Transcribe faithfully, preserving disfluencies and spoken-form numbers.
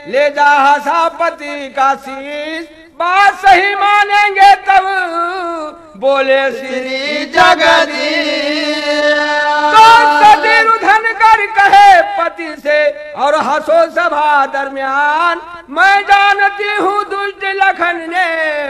ले जा हसापति का शीश, बात सही मानेंगे तब बोले श्री जगदीश। तो सती रुधन कर कहे पति से और हंसो सभा दरमियान, मैं जानती हूँ दुष्ट लखन ने